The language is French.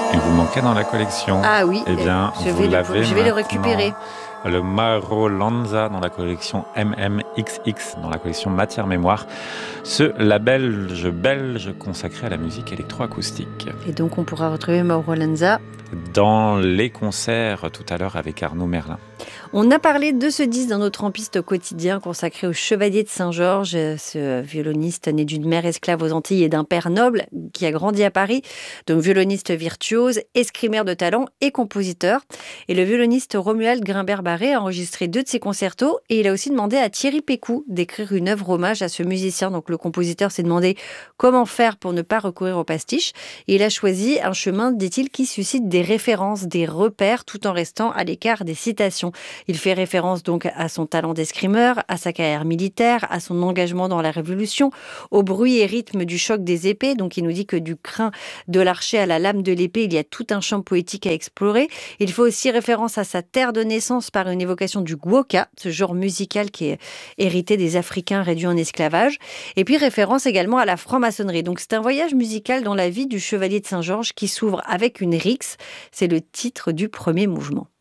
Il vous manquait dans la collection. Ah oui, Eh bien, vous l'avez je vais le maintenant. récupérer. Le Mauro Lanza dans la collection MMXX, dans la collection Matière Mémoire. Ce label belge consacré à la musique électroacoustique. Et donc on pourra retrouver Mauro Lanza dans les concerts tout à l'heure avec Arnaud Merlin. On a parlé de ce disque dans notre en-piste quotidien consacré au Chevalier de Saint-Georges, ce violoniste né d'une mère esclave aux Antilles et d'un père noble qui a grandi à Paris, donc violoniste virtuose, escrimeur de talent et compositeur. Et le violoniste Romuald Grimbert-Barré a enregistré 2 de ses concertos et il a aussi demandé à Thierry Pécou d'écrire une œuvre hommage à ce musicien. Donc le compositeur s'est demandé comment faire pour ne pas recourir au pastiche et il a choisi un chemin, dit-il, qui suscite des références, des repères tout en restant à l'écart des citations. Il fait référence donc à son talent d'escrimeur, à sa carrière militaire, à son engagement dans la Révolution, au bruit et rythme du choc des épées. Donc il nous dit que du crin de l'archer à la lame de l'épée, il y a tout un champ poétique à explorer. Il fait aussi référence à sa terre de naissance par une évocation du gwoka, ce genre musical qui est hérité des Africains réduits en esclavage. Et puis référence également à la franc-maçonnerie. Donc c'est un voyage musical dans la vie du Chevalier de Saint-Georges qui s'ouvre avec une rixe. C'est le titre du premier mouvement.